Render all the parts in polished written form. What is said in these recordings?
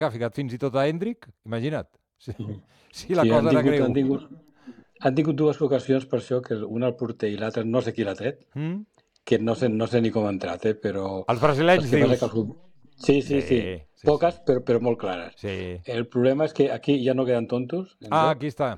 que ha ficat fins i tot a Hendrick, imagina't. Si la cosa era greu. Han tingut dues ocasions per això, que una al porter i l'altra no sé qui l'ha tret, que no sé ni com ha entrat, però... Els brasilenys, dius? Sí. Poques, però molt clares. Sí. El problema és que aquí ja no queden tontos. Aquí està.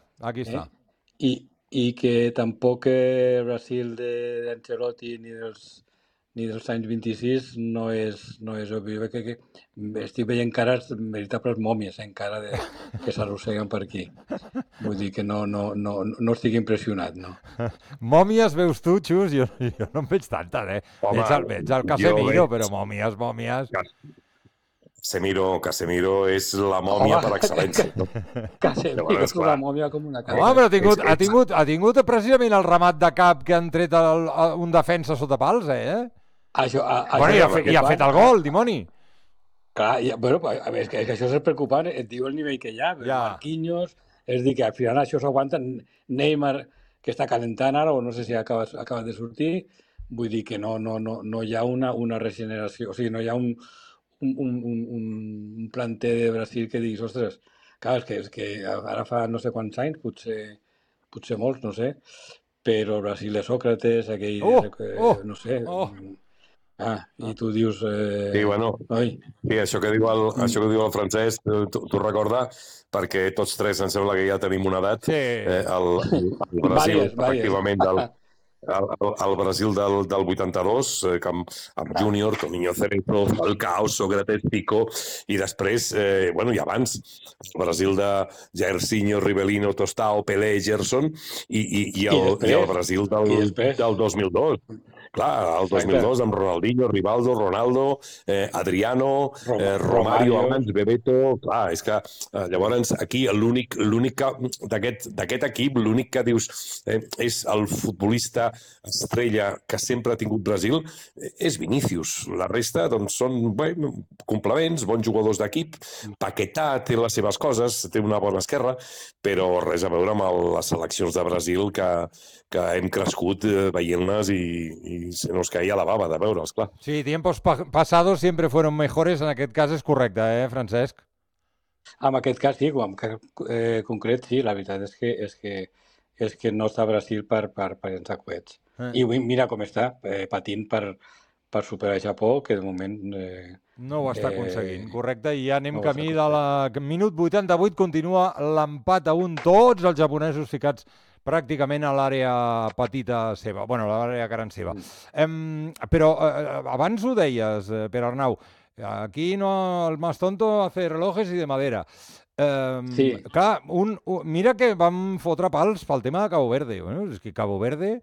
I que tampoc Brasil d'Ancelotti ni dels anys 26 no és obvi. Que estic veient cares, veritables mòmies encara que s'arrosseguen per aquí. Vull dir que no estic impressionat, no? Mòmies veus tu, Xus? Jo no en veig tantes, veig el Casemiro, però mòmies... Casemiro és la mòmia per excel·lència. No? Casemiro és la mòmia com una cara. Home, però ha tingut precisament el remat de cap que han tret un defensa sota pals, I ha fet el gol, dimoni. Clar, és que això és preocupant, et diu el nivell que hi ha. Marquinhos, és dir, que al final això s'aguanta. Neymar, que està calentant ara, o no sé si acaba de sortir, vull dir que no hi ha una regeneració, o sigui, no hi ha un planter de Brasil que diguis, ostres, clar, és que ara fa no sé quants anys, potser molts, no sé, però el Brasil de Sòcrates, no sé... i tu dius... Sí, això que diu el Francesc, t'ho recorda, perquè tots tres em sembla que ja tenim una edat. El Brasil, efectivament, el Brasil del 82, amb Júnior, Toninho Cerezo, Falcao, Sócrates, Pico, i després, i abans, el Brasil de Jairzinho, Rivelino, Tostao, Pelé, Gerson, i el Brasil del 2002. Clar, el 2002 amb Ronaldinho, Rivaldo, Ronaldo, Adriano, Romario abans, Bebeto... Clar, és que llavors aquí l'únic d'aquest equip, l'únic que dius és el futbolista estrella que sempre ha tingut Brasil, és Vinícius. La resta doncs, són complements, bons jugadors d'equip. Paquetá té les seves coses, té una bona esquerra, però res a veure amb les seleccions de Brasil que hem crescut veient-les i se nos caía la baba de veure'ls, clar. Sí, tiempos pasados siempre fueron mejores, en aquest cas és correcte, Francesc? En aquest cas sí, en concret sí, la veritat és que no està Brasil per llançar coets. I mira com està, patint per superar Japó, que de moment... No ho està aconseguint, correcte, i ja anem camí de minut 88, continua l'empat a 1, tots els japonesos ficats pràcticament a l'àrea petita seva, a l'àrea gran seva. Però abans ho deies, Pere Arnau, aquí no el más tonto hace relojes y de madera. Clar, mira que vam fotre pals pel tema de Cabo Verde. És que Cabo Verde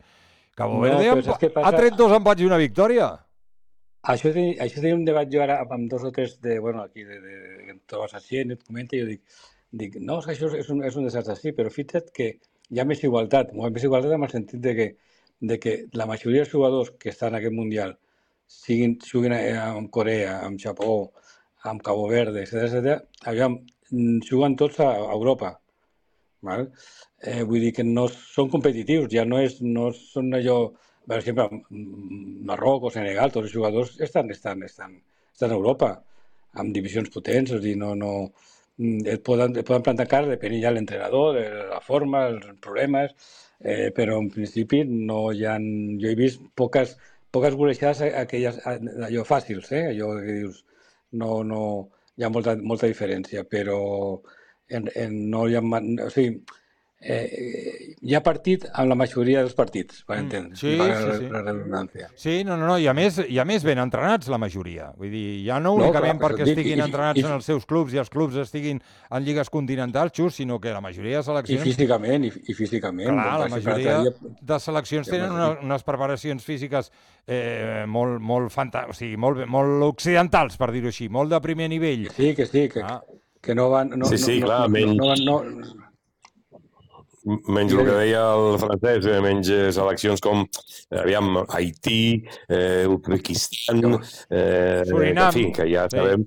ha tret 2 empats i una victòria. Això tenia un debat jo ara amb 2 o 3 aquí de trobes així, et comenta, i jo dic, no, és que això és un desastre, sí, però fixa't que hi ha més igualtat en el sentit de que la majoria dels jugadors que estan en aquest Mundial juguin amb Corea, amb Japó, amb Cabo Verde, etc., juguen tots a Europa. Vull dir que no són competitius, ja no són allò... Per exemple, Marroc o Senegal, tots els jugadors estan a Europa, amb divisions potents, és a dir, et poden plantar cara, depenent ja l'entrenador, de la forma, els problemes, però en principi no hi ha... Jo he vist poques golejades aquelles allò fàcils, allò que dius, no hi ha molta diferència, però no hi ha... O sigui, hi ha partit amb la majoria dels partits, per entendre. Sí. La redundància. Sí, no, i a més ben entrenats la majoria. Vull dir, ja no únicament perquè estiguin entrenats en els seus clubs i els clubs estiguin en lligues continentals, Xus, sinó que la majoria de seleccions... I físicament. Clar, la majoria de seleccions tenen unes preparacions físiques molt occidentals, per dir-ho així, molt de primer nivell. Sí, que no van... clar, menys el que deia el francès, menys seleccions com Haití, Uzbekistan, Surinam, en fi, que ja sabem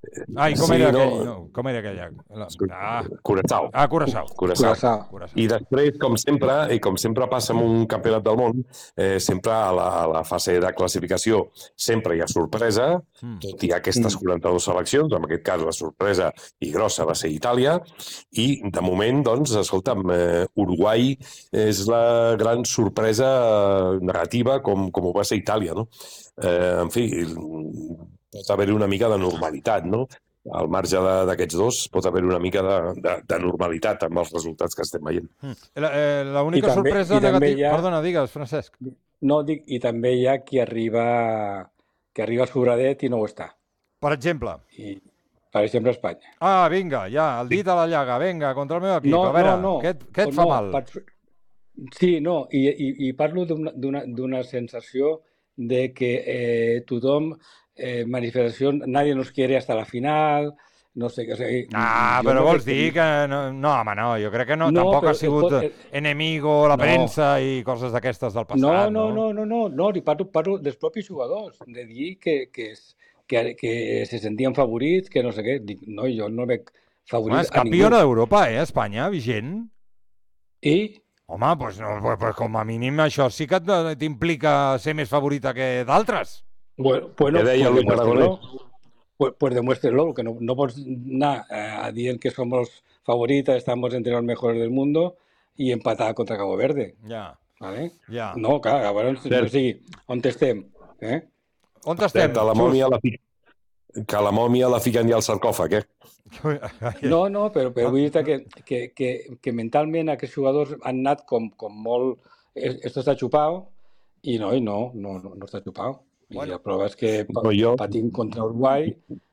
Ai, com era aquell? No, com era aquell? Curaçao. Curaçao. I després, com sempre passa en un campionat del món, sempre a la fase de classificació sempre hi ha sorpresa, tot i aquestes 42 seleccions, en aquest cas la sorpresa i grossa va ser Itàlia, i de moment, doncs, escolta'm, Uruguai és la gran sorpresa negativa com ho va ser Itàlia, no? En fi, pot haver-hi una mica de normalitat, no? Al marge d'aquests dos pot haver una mica de normalitat amb els resultats que estem veient. L'única sorpresa negativa... Perdona, digues, Francesc. No, dic, i també hi ha qui arriba sobradet i no ho està. Per exemple? Per exemple, Espanya. Ah, vinga, ja, el dit a la llaga, vinga, contra el meu equip. A veure, què et fa mal? Sí, no, i parlo d'una sensació de que tothom... manifestación, nadie nos quiere hasta la final, no sé què... però vols dir que... No, home, no, jo crec que no, tampoc ha sigut enemigo la premsa i coses d'aquestes del passat, no, i parlo dels propis jugadors, de dir que se sentien favorits, que no sé què, dic, no, jo no veig favorits a ningú. És campiona d'Europa, Espanya, vigent. I? Home, doncs com a mínim això sí que t'implica ser més favorita que d'altres. Bueno, pues demuéstrenlo, que no pots anar dient que somos favoritas, estamos entre los mejores del mundo y empatar contra Cabo Verde. Ja. ¿Vale? Ja. No, clar, llavors, o sigui, on estem? On estem? Que la mòmia la fiquen ja al sarcòfag, No, però vull dir que mentalment aquests jugadors han anat com molt... Esto està xupat i no està xupat. I la prova és que patim contra Uruguai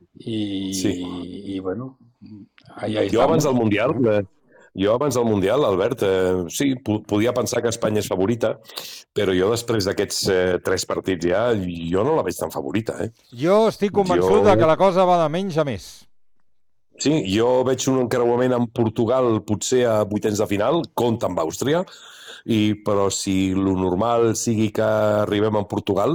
i bueno... Jo abans del Mundial, Albert, sí, podia pensar que Espanya és favorita, però jo després d'aquests 3 partits ja, jo no la veig tan favorita. Jo estic convençut que la cosa va de menys a més. Sí, jo veig un encreuament amb Portugal potser a vuitens de final, compta amb Àustria, però si lo normal sigui que arribem a Portugal,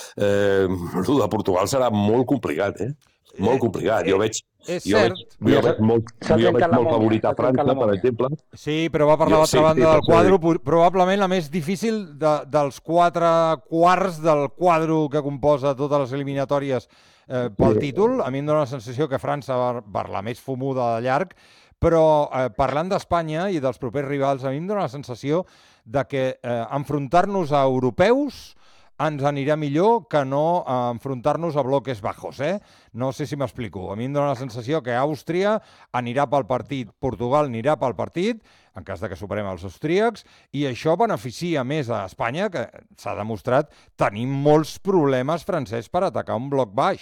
el de Portugal serà molt complicat, molt complicat. Jo veig molt favorit a França, per exemple. Sí, però va per l'altra banda del quadre, probablement la més difícil dels 4 quarts del quadre que composa totes les eliminatòries pel títol. A mi em dóna la sensació que França va per la més fumuda de llarg, però parlant d'Espanya i dels propers rivals, a mi em dóna la sensació de que enfrontar-nos a europeus ens anirà millor que no enfrontar-nos a bloques bajos, No sé si m'explico. A mi em dóna la sensació que Àustria anirà pel partit, Portugal anirà pel partit, en cas de que superem els austríacs, i això beneficia més a Espanya, que s'ha demostrat tenir molts problemes, Francesc, per atacar un bloc baix.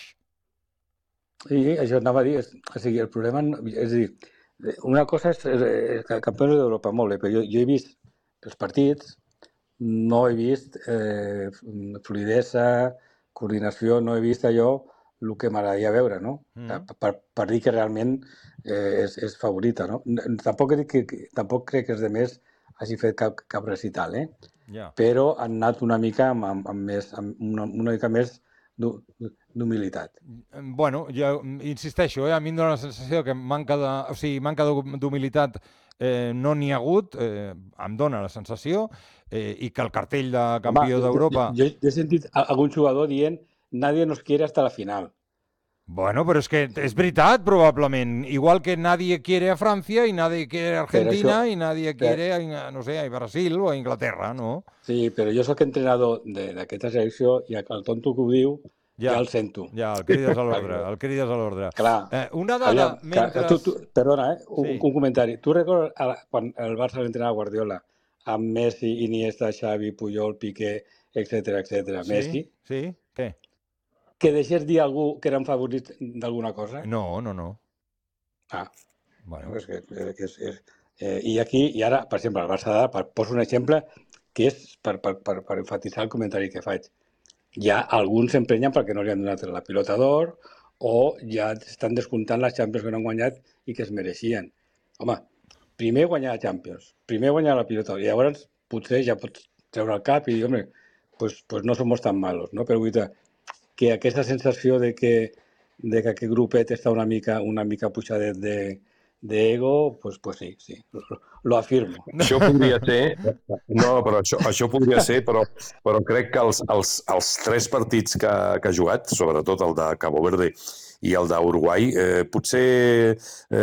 Sí, això anava a dir. O sigui, el problema... És a dir, una cosa és campions d'Europa, molt bé, però jo he vist els partits, no he vist fluidesa, coordinació, no he vist allò el que m'agradaria veure, no? Per dir que realment és favorita, no? Tampoc crec que els altres hagi fet cap recital, però han anat una mica amb una mica més d'humilitat. Bueno, jo insisteixo, a mi em dóna la sensació que manca d'humilitat no n'hi ha hagut, em dóna la sensació, i que el cartell de campió d'Europa... Jo he sentit algun jugador dient nadie nos quiere hasta la final. Bueno, però és que és veritat, probablement. Igual que nadie quiere a Francia y nadie quiere a Argentina y nadie quiere a, no sé, a Brasil o a Inglaterra, no? Sí, però jo sóc entrenador d'aquesta selecció i el tonto que ho diu ja el sento. Ja, el crides a l'ordre, Clar. Una dada... Perdona, un comentari. Tu recordes quan el Barça l'entrenava Guardiola amb Messi, Iniesta, Xavi, Puyol, Piqué, etc. Messi? Sí, què? Que deixés dir a algú que eren favorits d'alguna cosa? No. Bueno. I aquí, i ara, per exemple, el Barça, poso un exemple que és per enfatitzar el comentari que faig. Ja alguns s'emprenyen perquè no li han donat la pilota d'or o ja estan descomptant les Champions que no han guanyat i que es mereixien. Home, primer guanyar la Champions, primer guanyar la pilota d'or, i llavors potser ja pots treure el cap i dir, home, pues no som tan malos, no? Però vull dir que aquesta sensació de que de que aquest grupet està una mica pujadet d'ego, pues sí, lo afirmo. Això podria ser, no, però això podria ser, però crec que els 3 partits que ha jugat, sobretot el de Cabo Verde i el d'Uruguai, potser